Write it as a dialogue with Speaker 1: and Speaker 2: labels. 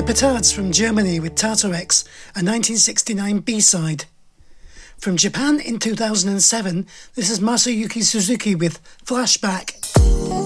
Speaker 1: Petards from Germany with Tartarex, a 1969 B-side. From Japan in 2007, this is Masayuki Suzuki with Flashback.